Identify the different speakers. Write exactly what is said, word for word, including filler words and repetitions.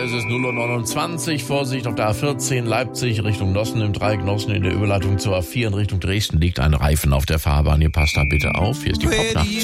Speaker 1: es ist null Uhr neunundzwanzig. Vorsicht auf der A vierzehn Leipzig Richtung Nossen im Dreieck Nossen in der Überleitung zur A vier in Richtung Dresden liegt ein Reifen auf der Fahrbahn. Ihr passt da bitte auf. Hier ist die Popnacht.